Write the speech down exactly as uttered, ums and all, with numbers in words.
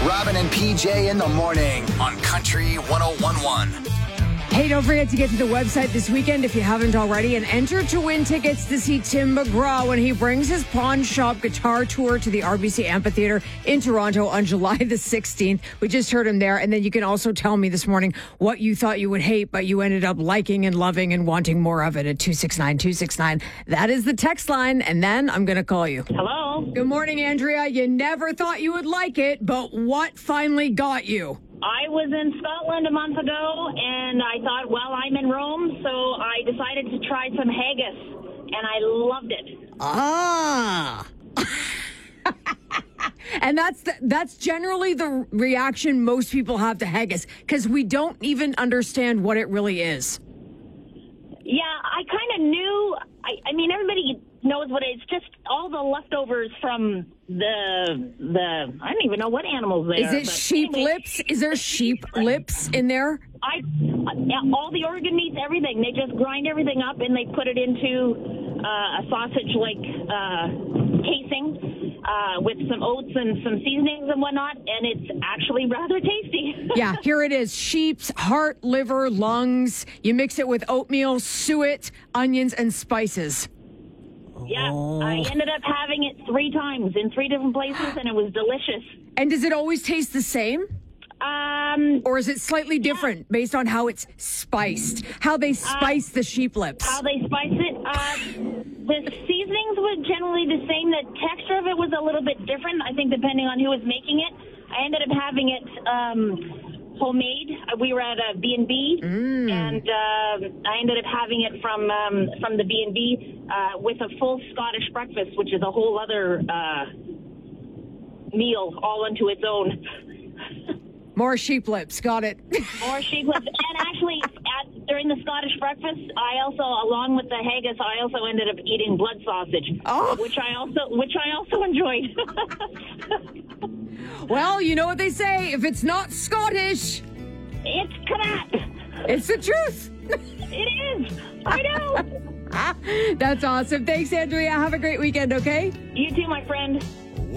Robin and P J in the morning on Country one oh one one. Hey, don't forget to get to the website this weekend if you haven't already and enter to win tickets to see Tim McGraw when he brings his Pawn Shop Guitar Tour to the R B C Amphitheatre in Toronto on July the sixteenth. We just heard him there. And then you can also tell me this morning what you thought you would hate, but you ended up liking and loving and wanting more of it at two six nine two six nine. That is the text line. And then I'm going to call you. Hello. Good morning, Andrea. You never thought you would like it, but what finally got you? I was in Scotland a month ago, and I thought, well, I'm in Rome, so I decided to try some haggis, and I loved it. Ah. And that's the, that's generally the reaction most people have to haggis, because we don't even understand what it really is. Yeah, I kind of knew. I, I mean, everybody knows what it is. It's just all the leftovers from the the. I don't even know what animals they is are. Is it sheep anyway. lips? Is there sheep lips in there? I yeah, all the organ meats, everything. They just grind everything up and they put it into uh, a sausage like uh, casing uh, with some oats and some seasonings and whatnot, and it's actually rather tasty. Yeah, here it is: sheep's heart, liver, lungs. You mix it with oatmeal, suet, onions, and spices. Yeah, Oh. I ended up having it three times in three different places, and it was delicious. And does it always taste the same? Um, Or is it slightly different yeah. based on how it's spiced? How they spice uh, the sheep lips? How they spice it? Uh, the seasonings were generally the same. The texture of it was a little bit different, I think, depending on who was making it. I ended up having it um, homemade. We were at a B and B, mm. and uh, I ended up having it from um, from the B and B uh, with a full Scottish breakfast, which is a whole other uh, meal all unto its own. More sheep lips. Got it. More sheep lips. And actually, at, during the Scottish breakfast, I also, along with the haggis, I also ended up eating blood sausage, oh. which I also which I also enjoyed. Well, you know what they say. If it's not Scottish, it's crap. It's the truth. It is. I know. That's awesome. Thanks, Andrea. Have a great weekend, okay? You too, my friend.